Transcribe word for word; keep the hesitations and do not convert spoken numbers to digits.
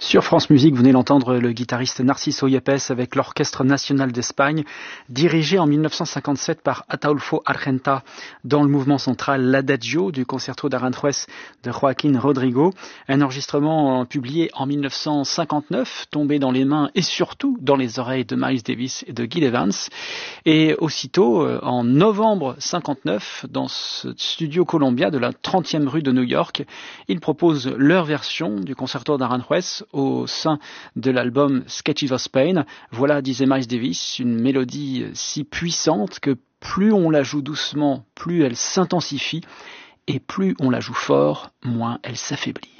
Sur France Musique, vous venez d'entendre le guitariste Narciso Yepes avec l'Orchestre National d'Espagne, dirigé en mille neuf cent cinquante-sept par Ataulfo Argenta dans le mouvement central l'Adagio du Concerto d'Aranjuez de Joaquín Rodrigo. Un enregistrement publié en mille neuf cent cinquante-neuf, tombé dans les mains et surtout dans les oreilles de Miles Davis et de Gil Evans. Et aussitôt, en novembre cinquante-neuf, dans ce studio Columbia de la trentième rue de New York, ils proposent leur version du Concerto d'Aranjuez au sein de l'album Sketches of Spain. Voilà, disait Miles Davis, une mélodie si puissante que plus on la joue doucement, plus elle s'intensifie, et plus on la joue fort, moins elle s'affaiblit.